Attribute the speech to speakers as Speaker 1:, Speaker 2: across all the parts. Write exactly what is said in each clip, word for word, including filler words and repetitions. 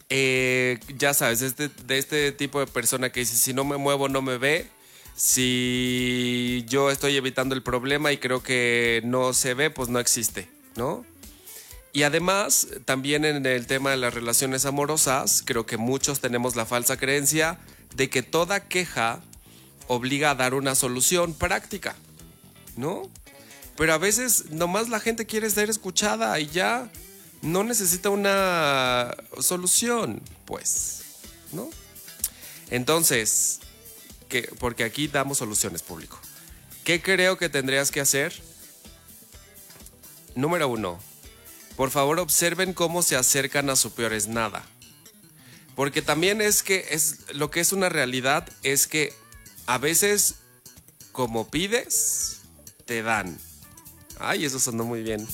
Speaker 1: Eh, ya sabes, este, de este tipo de persona que dice, si no me muevo no me ve, si yo estoy evitando el problema y creo que no se ve, pues no existe, ¿no? Y además, también en el tema de las relaciones amorosas, creo que muchos tenemos la falsa creencia de que toda queja obliga a dar una solución práctica, ¿no? Pero a veces nomás la gente quiere ser escuchada y ya no necesita una solución, pues, ¿no? Entonces, ¿qué? Porque aquí damos soluciones, público. ¿Qué creo que tendrías que hacer? Número uno, por favor observen cómo se acercan a su peor es nada. Porque también es que es, lo que es una realidad es que a veces, como pides, te dan. Ay, eso sonó muy bien.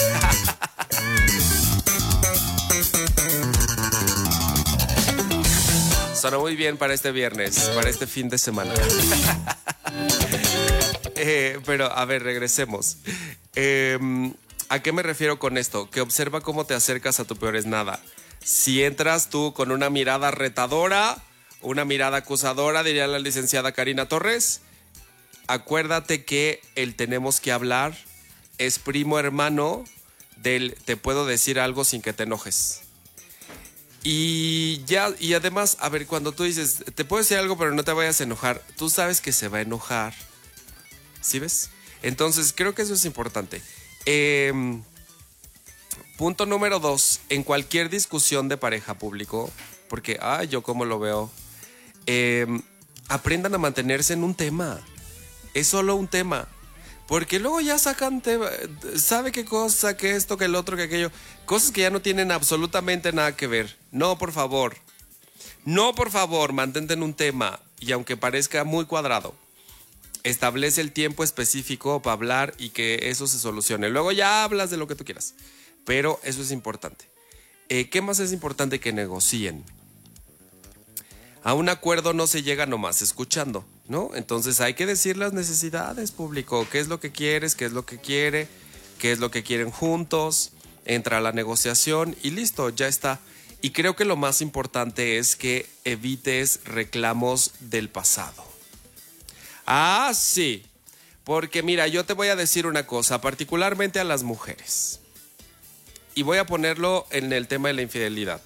Speaker 1: Sonó muy bien para este viernes, para este fin de semana. eh, pero, a ver, regresemos. Eh, ¿A qué me refiero con esto? Que observa cómo te acercas a tu peor es nada. Si entras tú con una mirada retadora, una mirada acusadora, diría la licenciada Karina Torres, acuérdate que el tenemos que hablar es primo hermano del te puedo decir algo sin que te enojes. Y ya, y además, a ver, cuando tú dices, te puedo decir algo pero no te vayas a enojar, tú sabes que se va a enojar. ¿Sí ves? Entonces, creo que eso es importante. Eh, punto número dos, en cualquier discusión de pareja, público, porque, ay, yo cómo lo veo, eh, aprendan a mantenerse en un tema. Es solo un tema. Porque luego ya sacan tema, sabe qué cosa, que esto, que el otro, que aquello. Cosas que ya no tienen absolutamente nada que ver. No, por favor. No, por favor, mantente en un tema. Y aunque parezca muy cuadrado, establece el tiempo específico para hablar y que eso se solucione. Luego ya hablas de lo que tú quieras. Pero eso es importante. Eh, ¿Qué más es importante? Que negocien. A un acuerdo no se llega nomás escuchando, ¿no? Entonces hay que decir las necesidades, público. ¿Qué es lo que quieres? ¿Qué es lo que quiere? ¿Qué es lo que quieren juntos? Entra a la negociación y listo, ya está. Y creo que lo más importante es que evites reclamos del pasado. Ah, sí. Porque mira, yo te voy a decir una cosa, particularmente a las mujeres. Y voy a ponerlo en el tema de la infidelidad.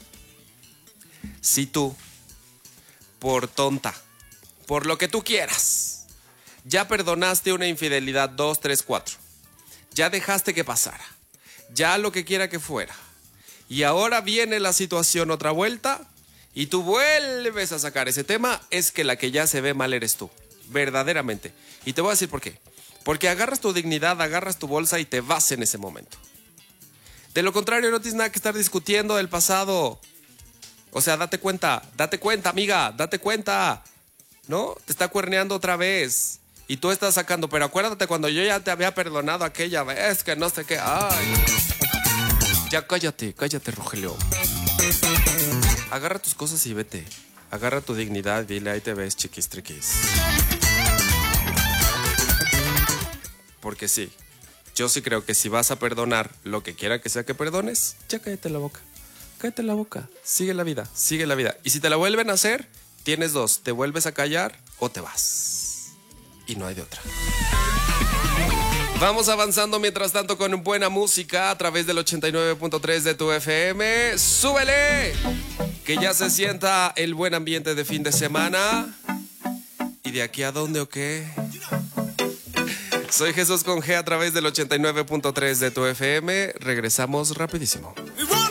Speaker 1: Si tú, por tonta, por lo que tú quieras, ya perdonaste una infidelidad dos, tres, cuatro, ya dejaste que pasara, ya lo que quiera que fuera, y ahora viene la situación otra vuelta y tú vuelves a sacar ese tema, es que la que ya se ve mal eres tú, verdaderamente. Y te voy a decir por qué. Porque agarras tu dignidad, agarras tu bolsa y te vas en ese momento. De lo contrario, no tienes nada que estar discutiendo del pasado. O sea, date cuenta, date cuenta, amiga, date cuenta, ¿no? Te está cuerneando otra vez y tú estás sacando, pero acuérdate cuando yo ya te había perdonado aquella vez, que no sé qué, ay. Ya cállate, cállate, Rogelio. Agarra tus cosas y vete. Agarra tu dignidad y dile, ahí te ves, chiquis, triquis. Porque sí, yo sí creo que si vas a perdonar lo que quiera que sea que perdones, ya cállate la boca. Cállate la boca, sigue la vida, sigue la vida. Y si te la vuelven a hacer, tienes dos, te vuelves a callar o te vas. Y no hay de otra. Vamos avanzando mientras tanto con buena música a través del ochenta y nueve punto tres de tu F M. ¡Súbele! Que ya se sienta el buen ambiente de fin de semana. ¿Y de aquí a dónde o qué? Soy Jesús con G a través del ochenta y nueve punto tres de tu F M. Regresamos rapidísimo.